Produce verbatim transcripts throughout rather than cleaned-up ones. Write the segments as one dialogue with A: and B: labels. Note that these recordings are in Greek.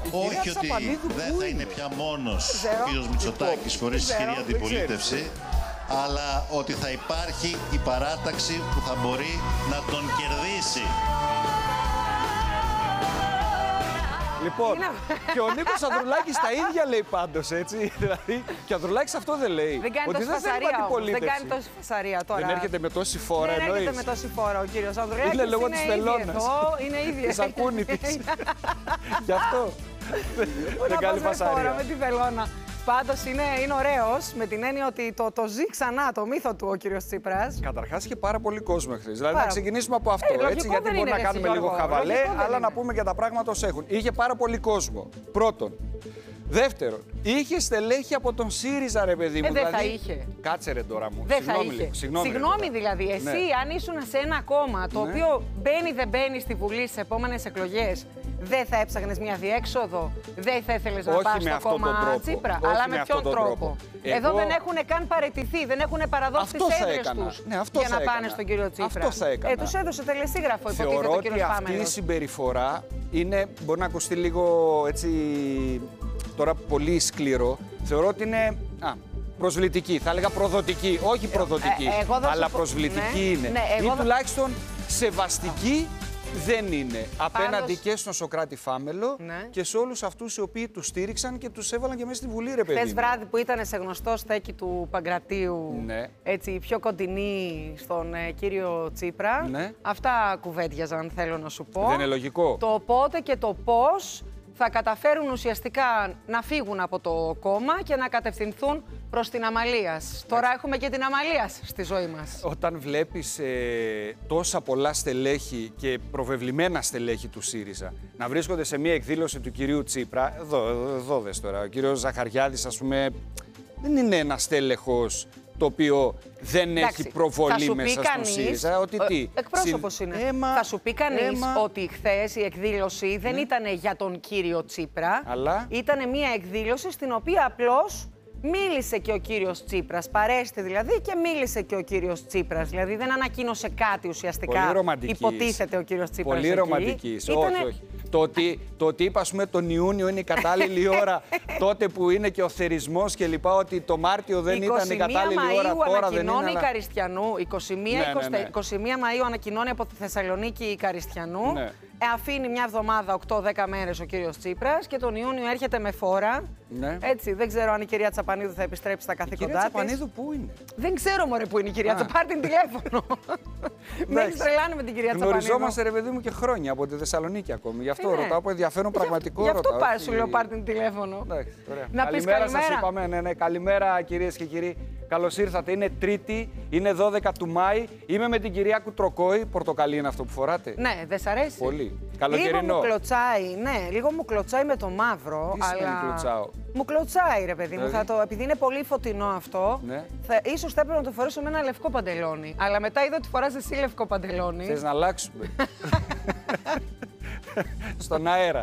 A: Όχι ότι δεν θα είναι πια μόνος ο κύριος Μητσοτάκης χωρίς ισχυρή αντιπολίτευση, αλλά ότι θα υπάρχει η παράταξη που θα μπορεί να τον κερδίσει.
B: Λοιπόν, και ο Νίκος Ανδρουλάκης τα ίδια λέει πάντως, έτσι. Δηλαδή, και ο Ανδρουλάκης αυτό δεν λέει.
C: Δεν κάνει
B: ότι
C: τόση
B: δεν
C: φασαρία όμως. Δεν κάνει
B: τόση
C: τόση φασαρία τώρα.
B: Δεν έρχεται με τόση φόρα,
C: Δεν
B: εννοείς.
C: έρχεται με τόση φόρα ο κύριος Ανδρουλάκης.
B: Είναι λόγω της
C: ήδη
B: βελόνας.
C: εδώ, είναι ήδη
B: Της ακούνητης. Γι' αυτό. Δεν κάνει φασαρία.
C: Με τη βελόνα. Πάντως είναι, είναι ωραίος με την έννοια ότι το, το ζει ξανά το μύθο του ο κύριος Τσίπρας.
B: Καταρχάς είχε πάρα πολύ κόσμο χθες. Δηλαδή
C: Πάρα...
B: να ξεκινήσουμε από αυτό.
C: Ε,
B: έτσι, γιατί μπορεί να κάνουμε λίγο χαβαλέ, αλλά να πούμε και τα πράγματα ως έχουν. Είχε πάρα πολύ κόσμο. Πρώτον. Δεύτερον, είχε στελέχη από τον ΣΥΡΙΖΑ, ρε παιδί μου.
C: Ε, δεν
B: δηλαδή...
C: θα είχε.
B: Κάτσε ρε τώρα μου.
C: Δεν
B: Συγγνώμη,
C: θα είχε.
B: Συγγνώμη,
C: Συγγνώμη
B: ρε,
C: δηλαδή, εσύ
B: ναι.
C: αν ήσουν σε ένα κόμμα το
B: ναι.
C: οποίο μπαίνει δεν μπαίνει στη Βουλή στις επόμενες εκλογές, δεν θα έψαχνες μια διέξοδο, δεν θα ήθελες να πας στο κόμμα Τσίπρα.
B: Όχι
C: αλλά
B: με
C: με ποιον τρόπο.
B: τρόπο.
C: Εδώ
B: Εγώ...
C: δεν έχουν καν παραιτηθεί, δεν έχουν παραδώσει τις έδρες τους
B: ναι, αυτό
C: για να
B: έκανα.
C: πάνε στον κύριο Τσίπρα.
B: Αυτό θα έκανα.
C: Ε, τους έδωσε τελεσίγραφο, υποτίθεται
B: Θεωρώ
C: ο κύριος
B: ότι αυτή η συμπεριφορά είναι, μπορεί να ακουστεί λίγο έτσι, τώρα πολύ σκληρό. Θεωρώ ότι είναι α, προσβλητική, θα έλεγα προδοτική, όχι προδοτική,
C: ε, ε,
B: αλλά
C: πω...
B: προσβλητική
C: ναι,
B: είναι.
C: ναι,
B: Ή
C: εγώ...
B: τουλάχιστον σεβαστική δεν είναι. Απέναντι
C: Πάντως...
B: και στον Σωκράτη Φάμελο ναι. και σε όλους αυτούς οι οποίοι τους στήριξαν και τους έβαλαν και μέσα στη Βουλή, ρε παιδί.
C: Χθες βράδυ που ήταν σε γνωστό στέκι του Παγκρατίου,
B: ναι.
C: έτσι, η πιο κοντινή στον ε, κύριο Τσίπρα,
B: ναι.
C: αυτά κουβέντιαζαν, θέλω να σου πω.
B: Δεν είναι λογικό.
C: Το πότε και το πώς θα καταφέρουν ουσιαστικά να φύγουν από το κόμμα και να κατευθυνθούν προς την Αμαλίας. Τώρα έχουμε και την Αμαλίας στη ζωή μας. Όταν
B: βλέπεις ε, τόσα πολλά στελέχη και προβεβλημένα στελέχη του ΣΥΡΙΖΑ να βρίσκονται σε μια εκδήλωση του κυρίου Τσίπρα, εδώ, εδώ δες τώρα, ο κύριος Ζαχαριάδης, ας πούμε, δεν είναι ένας στέλεχος το οποίο δεν
C: Εντάξει,
B: έχει προβολή μέσα
C: κανείς,
B: στο ΣΥΡΙΖΑ. Ότι τι.
C: Εκπρόσωπος
B: Συ...
C: είναι.
B: Έμα,
C: θα σου πει κανείς
B: έμα...
C: ότι χθες η εκδήλωση δεν ναι. ήταν για τον κύριο Τσίπρα.
B: Αλλά...
C: Ήταν μια εκδήλωση στην οποία απλώς μίλησε και ο κύριος Τσίπρας. Παρέστη δηλαδή και μίλησε και ο κύριος Τσίπρας. Δηλαδή δεν ανακοίνωσε κάτι ουσιαστικά.
B: Πολύ ρομαντικής.
C: Υποτίθεται ο κύριος Τσίπρας.
B: Πολύ ρομαντικής.
C: Ήτανε...
B: Όχι, όχι. Το ότι, το ότι είπα, ας πούμε, τον Ιούνιο είναι η κατάλληλη ώρα, τότε που είναι και ο θερισμός και λοιπά, ότι το Μάρτιο δεν ήταν η κατάλληλη ώρα, τώρα δεν είναι.
C: η Καριστιανού, είκοσι μία,
B: ναι, ναι, ναι.
C: είκοσι μία Μαΐου ανακοινώνει από τη Θεσσαλονίκη η Καριστιανού. Ναι. Ε, αφήνει μια εβδομάδα, οκτώ δέκα μέρες ο κύριος Τσίπρας και τον Ιούνιο έρχεται με φόρα. Ναι. Έτσι, δεν ξέρω αν η κυρία Τσαπανίδου θα επιστρέψει στα καθήκοντά της.
B: Η κυρία Τσαπανίδου πού είναι?
C: Δεν ξέρω, μωρέ, πού είναι η κυρία. Θα πάρει την τηλέφωνο. Με έχει τρελάνει με την κυρία Τσαπανίδου.
B: Γνωριζόμαστε, ρε παιδί μου, και χρόνια από τη Θεσσαλονίκη ακόμη. Γι' αυτό ε, ρωτάω, από ενδιαφέρον πραγματικό
C: ρωτάω.
B: Γι' αυτό
C: πάρει, σου λέω, πάρει την τηλέφωνο.
B: Εντάξει,
C: να πεις καλημέρα.
B: Σας είπαμε, ναι, ναι. Καλημέρα, κυρίες και κύριοι. Καλώς ήρθατε. Είναι Τρίτη, είναι δώδεκα του Μάη. Είμαι με την κυρία Κουτροκόη. Πορτοκαλί είναι αυτό που φοράτε.
C: Ναι, δεν σ' αρέσει.
B: Πολύ. Καλοκαιρινό.
C: Λίγο μου κλωτσάει, ναι, λίγο μου κλωτσάει με το μαύρο.
B: Τι σημαίνει αλλά... κλωτσάω?
C: Μου κλωτσάει, ρε παιδί δηλαδή... μου. Θα το... Επειδή είναι πολύ φωτεινό αυτό,
B: ναι.
C: θα... ίσως θα έπρεπε να το φορέσω με ένα λευκό παντελόνι. Αλλά μετά είδα ότι φοράς εσύ λευκό παντελόνι.
B: Θες να αλλάξουμε? Στον αέρα.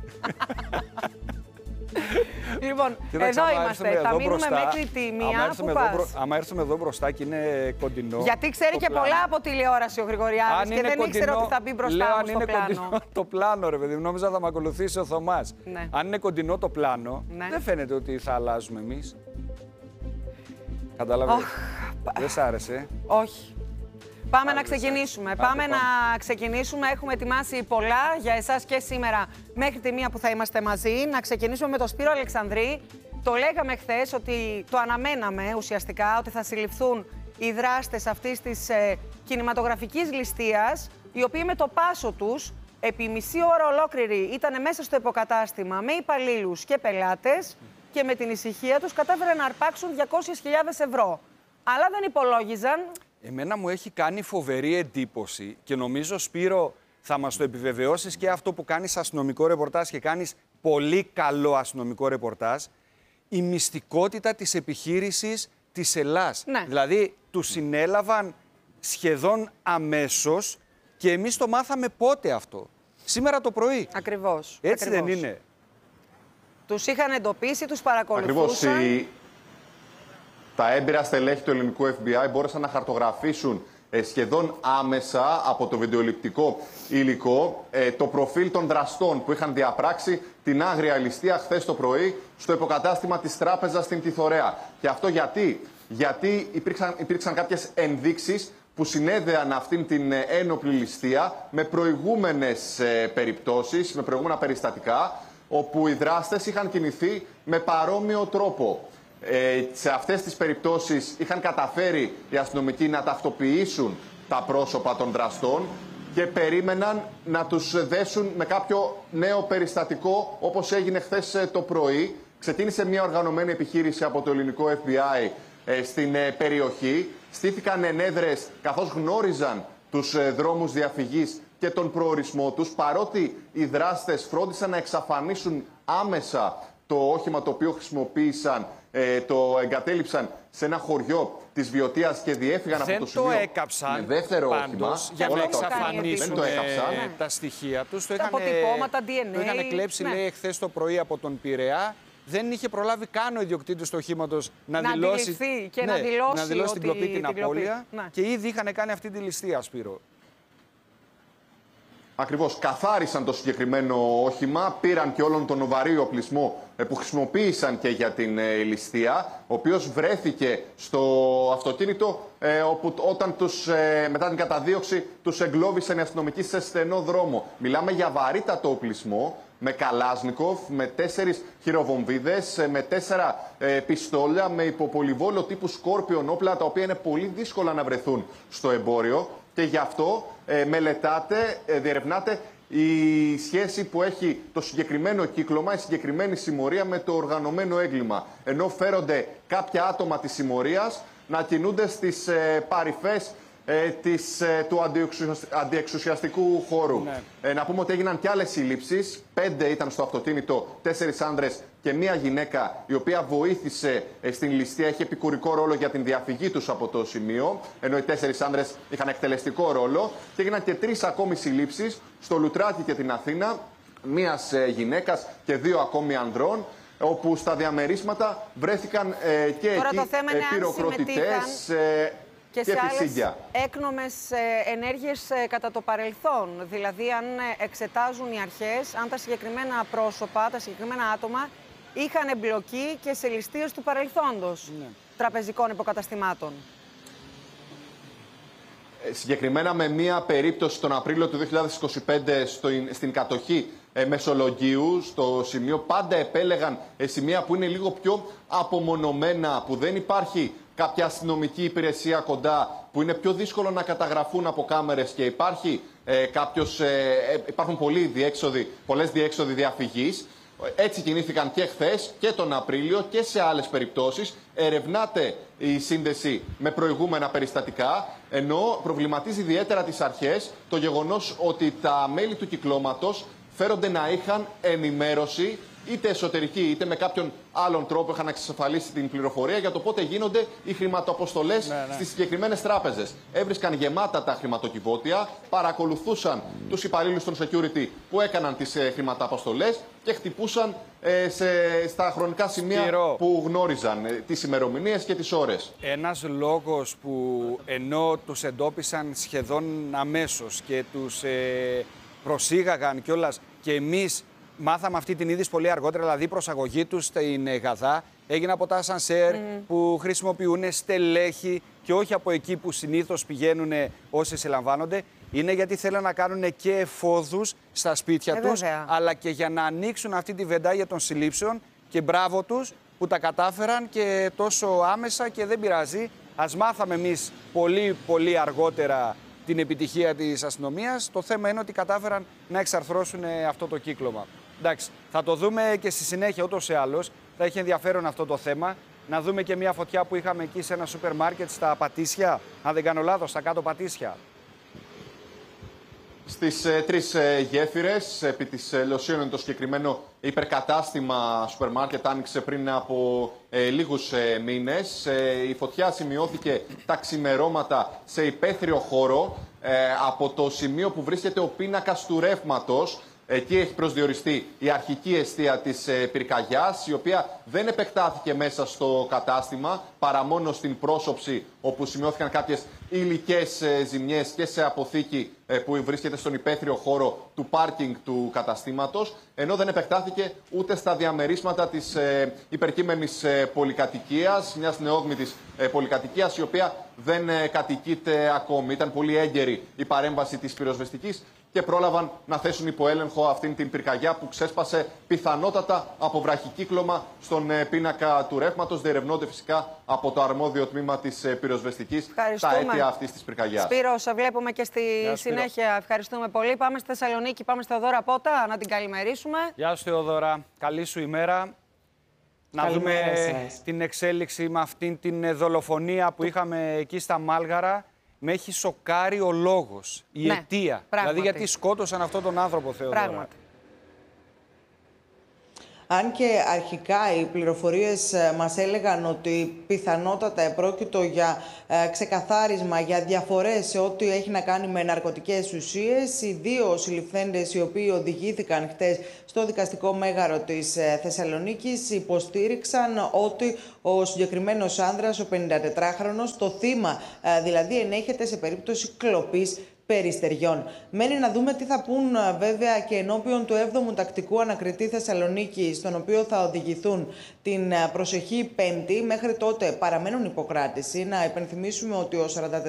C: Λοιπόν,
B: Κοίταξε,
C: εδώ είμαστε.
B: Εδώ
C: θα μείνουμε
B: μπροστά,
C: μέχρι τη μία. Πού πας?
B: Εδώ, άμα έρθουμε εδώ μπροστά και είναι κοντινό.
C: Γιατί ξέρει και
B: πλάνο.
C: πολλά από τηλεόραση ο Γρηγοριάδης και δεν
B: κοντινό,
C: ήξερε ότι θα μπει μπροστά
B: λέω,
C: μου
B: αν
C: στο
B: είναι
C: πλάνο.
B: Κοντινό, το πλάνο, ρε παιδί μου, νόμιζα θα με ακολουθήσει ο Θωμάς.
C: Ναι.
B: Αν είναι κοντινό το πλάνο,
C: ναι.
B: δεν φαίνεται ότι θα αλλάζουμε εμείς. Κατάλαβες. Oh. Δεν σ' άρεσε.
C: Όχι. Πάμε
B: Άλυσα.
C: να ξεκινήσουμε.
B: Άντε,
C: πάμε,
B: πάμε
C: να ξεκινήσουμε. Έχουμε ετοιμάσει πολλά για εσάς και σήμερα μέχρι τη μία που θα είμαστε μαζί. Να ξεκινήσουμε με τον Σπύρο Αλεξανδρή. Το λέγαμε χθες ότι το αναμέναμε ουσιαστικά ότι θα συλληφθούν οι δράστες αυτής της ε, κινηματογραφικής ληστείας, οι οποίοι με το πάσο τους επί μισή ώρα ολόκληρη ήταν μέσα στο υποκατάστημα με υπαλλήλους και πελάτες και με την ησυχία τους κατάφεραν να αρπάξουν διακόσιες χιλιάδες ευρώ. Αλλά δεν υπολόγιζαν.
B: Εμένα μου έχει κάνει φοβερή εντύπωση και νομίζω, Σπύρο, θα μας το επιβεβαιώσεις και αυτό που κάνεις αστυνομικό ρεπορτάζ και κάνεις πολύ καλό αστυνομικό ρεπορτάζ, η μυστικότητα της επιχείρησης της Ελλάς.
C: Ναι.
B: Δηλαδή, τους συνέλαβαν σχεδόν αμέσως και εμείς το μάθαμε πότε αυτό? Σήμερα το πρωί.
C: Ακριβώς.
B: Έτσι
C: ακριβώς.
B: δεν είναι?
C: Τους είχαν εντοπίσει, τους παρακολουθούσαν.
D: Ακριβώς. Η... Τα έμπειρα στελέχη του ελληνικού Εφ Μπι Άι μπόρεσαν να χαρτογραφήσουν ε, σχεδόν άμεσα από το βιντεοληπτικό υλικό ε, το προφίλ των δραστών που είχαν διαπράξει την άγρια ληστεία χθες το πρωί στο υποκατάστημα της τράπεζας στην Τιθωρέα. Και αυτό γιατί, γιατί υπήρξαν, υπήρξαν κάποιες ενδείξεις που συνέδεαν αυτήν την ένοπλη ληστεία με προηγούμενες ε, περιπτώσεις, με προηγούμενα περιστατικά, όπου οι δράστες είχαν κινηθεί με παρόμοιο τρόπο. Ε, σε αυτές τις περιπτώσεις είχαν καταφέρει οι αστυνομικοί να ταυτοποιήσουν τα πρόσωπα των δραστών και περίμεναν να τους δέσουν με κάποιο νέο περιστατικό, όπως έγινε χθες το πρωί. Ξεκίνησε μια οργανωμένη επιχείρηση από το ελληνικό εφ μπι άι ε, στην ε, περιοχή. Στήθηκαν ενέδρες καθώς γνώριζαν τους ε, δρόμους διαφυγής και τον προορισμό τους, παρότι οι δράστες φρόντισαν να εξαφανίσουν άμεσα το όχημα το οποίο χρησιμοποίησαν, ε, το εγκατέλειψαν σε ένα χωριό της Βιωτίας και διέφυγαν
B: δεν
D: από το σημείο.
B: Δεν το έκαψαν
D: με δεύτερο
B: πάντως,
D: όχημα,
B: για να εξαφανίσουν
D: το έκαψαν.
B: Ναι. τα στοιχεία τους. Το
C: τα
B: είχαν,
C: αποτυπώματα, ντι εν έι.
B: Το είχαν κλέψει, ναι. λέει, χθες το πρωί από τον Πειραιά. Δεν είχε προλάβει καν ο ιδιοκτήτης του οχήματος να,
C: να
B: δηλώσει,
C: και
B: ναι,
C: να δηλώσει,
B: να δηλώσει
C: ότι
B: την κλοπή την απώλεια.
C: Ναι.
B: Και ήδη είχαν κάνει αυτή τη ληστεία, Σπύρο.
D: Ακριβώς, καθάρισαν το συγκεκριμένο όχημα, πήραν και όλον τον βαρύ οπλισμό που χρησιμοποίησαν και για την ε, ληστεία, ο οποίος βρέθηκε στο αυτοκίνητο ε, όπου όταν τους, ε, μετά την καταδίωξη τους εγκλώβησαν οι αστυνομικοί σε στενό δρόμο. Μιλάμε για βαρύτατο οπλισμό, με καλάσνικοφ, με τέσσερις χειροβομβίδες, με τέσσερα ε, πιστόλια, με υποπολιβόλο τύπου Σκόρπιον όπλα, τα οποία είναι πολύ δύσκολα να βρεθούν στο εμπόριο. Και γι' αυτό ε, μελετάτε, ε, διερευνάτε η σχέση που έχει το συγκεκριμένο κύκλωμα, η συγκεκριμένη συμμορία με το οργανωμένο έγκλημα. Ενώ φέρονται κάποια άτομα της συμμορίας να κινούνται στις ε, παρυφές ε, της, ε, του αντιεξουσιαστικού χώρου. Ναι. Ε, να πούμε ότι έγιναν και άλλες συλλήψεις. Πέντε ήταν στο αυτοκίνητο, τέσσερις άνδρες και μία γυναίκα, η οποία βοήθησε ε, στην ληστεία, είχε επικουρικό ρόλο για την διαφυγή τους από το σημείο, ενώ οι τέσσερις άνδρες είχαν εκτελεστικό ρόλο. Και έγιναν και τρεις ακόμη συλλήψεις στο Λουτράκι και την Αθήνα, μίας ε, γυναίκας και δύο ακόμη ανδρών, όπου στα διαμερίσματα βρέθηκαν ε, και
C: Τώρα
D: εκεί ε, πυροκροτητές ε,
C: και,
D: και
C: σε
D: φυσίγια.
C: άλλες έκνομες ε, ενέργειες ε, κατά το παρελθόν. Δηλαδή, αν ε, εξετάζουν οι αρχές, αν τα συγκεκριμένα πρόσωπα, τα συγκεκριμένα άτομα είχαν εμπλοκή και σε ληστείες του παρελθόντος, ναι, τραπεζικών υποκαταστημάτων.
D: Ε, συγκεκριμένα με μία περίπτωση τον Απρίλιο του δύο χιλιάδες είκοσι πέντε στο, στην κατοχή ε, Μεσολογγίου, στο σημείο πάντα επέλεγαν ε, σημεία που είναι λίγο πιο απομονωμένα, που δεν υπάρχει κάποια αστυνομική υπηρεσία κοντά, που είναι πιο δύσκολο να καταγραφούν από κάμερες και υπάρχει, ε, κάποιος, ε, υπάρχουν πολλοί διέξοδοι, πολλές διέξοδοι διαφυγής. Έτσι κινήθηκαν και χθες και τον Απρίλιο και σε άλλες περιπτώσεις. Ερευνάται η σύνδεση με προηγούμενα περιστατικά, ενώ προβληματίζει ιδιαίτερα τις αρχές το γεγονός ότι τα μέλη του κυκλώματος φέρονται να είχαν ενημέρωση, είτε εσωτερική είτε με κάποιον άλλον τρόπο, είχαν εξασφαλίσει την πληροφορία για το πότε γίνονται οι χρηματοαποστολές, ναι, ναι, στις συγκεκριμένες τράπεζες. Έβρισκαν γεμάτα τα χρηματοκιβώτια, παρακολουθούσαν τους υπαλλήλους των security που έκαναν τις ε, χρηματοαποστολές και χτυπούσαν ε, σε, στα χρονικά σημεία Σπύρο, που γνώριζαν ε, τις ημερομηνίες και τις ώρες.
B: Ένας λόγος που ενώ τους εντόπισαν σχεδόν αμέσως και τους ε, προσήγαγαν κιόλας και εμείς μάθαμε αυτή την είδηση πολύ αργότερα, δηλαδή η προσαγωγή τους στην Γαδά έγινε από τα ασανσέρ mm. που χρησιμοποιούν στελέχη και όχι από εκεί που συνήθως πηγαίνουν όσοι συλλαμβάνονται. Είναι γιατί θέλουν να κάνουν και εφόδους στα σπίτια ε, τους, βέβαια, αλλά και για να ανοίξουν αυτή τη βεντάγια των συλλήψεων, και μπράβο τους που τα κατάφεραν και τόσο άμεσα, και δεν πειράζει. Ας μάθαμε εμείς πολύ πολύ αργότερα την επιτυχία της αστυνομίας. Το θέμα είναι ότι κατάφεραν να εξαρθρώσουν αυτό το κύκλωμα. Εντάξει, θα το δούμε και στη συνέχεια ούτως ή άλλως. Θα έχει ενδιαφέρον αυτό το θέμα. Να δούμε και μια φωτιά που είχαμε εκεί σε ένα σούπερ μάρκετ στα Πατήσια. Αν δεν κάνω λάθος, στα κάτω Πατήσια.
D: Στις ε, τρεις ε, γέφυρες, επί της ε, Λοσίων είναι το συγκεκριμένο υπερκατάστημα σούπερ μάρκετ, άνοιξε πριν από ε, λίγους ε, μήνες. Ε, η φωτιά σημειώθηκε τα ξημερώματα σε υπαίθριο χώρο ε, από το σημείο που βρίσκεται ο πίνακας του ρεύματος. Εκεί έχει προσδιοριστεί η αρχική εστία της ε, πυρκαγιάς, η οποία δεν επεκτάθηκε μέσα στο κατάστημα, παρά μόνο στην πρόσωψη, όπου σημειώθηκαν κάποιες υλικές ε, ζημιές και σε αποθήκη ε, που βρίσκεται στον υπαίθριο χώρο του πάρκινγκ του καταστήματος, ενώ δεν επεκτάθηκε ούτε στα διαμερίσματα της ε, υπερκείμενης ε, πολυκατοικίας, μιας νεόγμητης ε, πολυκατοικίας, η οποία δεν ε, κατοικείται ακόμη. Ήταν πολύ έγκαιρη η παρέμβαση της πυροσβεστικής και πρόλαβαν να θέσουν υπό έλεγχο αυτήν την πυρκαγιά που ξέσπασε πιθανότατα από βραχικύκλωμα στον πίνακα του ρεύματος. Διερευνώνται φυσικά από το αρμόδιο τμήμα της πυροσβεστικής τα αίτια αυτής της πυρκαγιάς.
C: Σπύρο, σε βλέπουμε και στη Γεια, συνέχεια. Ευχαριστούμε πολύ. Πάμε στη Θεσσαλονίκη, πάμε στη Θεοδώρα Πότα να την καλημερίσουμε.
B: Γεια σου, Θεοδώρα. Καλή σου ημέρα. Να
E: Καλημέρα
B: δούμε
E: σας.
B: την εξέλιξη με αυτήν την δολοφονία που είχαμε εκεί στα Μάλγαρα. Με έχει σοκάρει ο λόγος, η
C: ναι,
B: αιτία.
C: πράγματι.
B: Δηλαδή γιατί σκότωσαν αυτόν τον άνθρωπο, Θεοδώρα.
C: Πράγματι.
E: Αν και αρχικά οι πληροφορίες μας έλεγαν ότι πιθανότατα επρόκειτο για ε, ξεκαθάρισμα, για διαφορές σε ό,τι έχει να κάνει με ναρκωτικές ουσίες, οι δύο συλληφθέντες οι οποίοι οδηγήθηκαν χτες στο δικαστικό μέγαρο της ε, Θεσσαλονίκης υποστήριξαν ότι ο συγκεκριμένος άνδρας, ο πενηντατετράχρονος, το θύμα ε, δηλαδή ενέχεται σε περίπτωση κλοπής περιστεριών. Μένει να δούμε τι θα πούν βέβαια και ενώπιον του έβδομου Τακτικού Ανακριτή Θεσσαλονίκη, στον οποίο θα οδηγηθούν την προσεχή Πέμπτη. Μέχρι τότε παραμένουν υποκράτηση. Να υπενθυμίσουμε ότι ο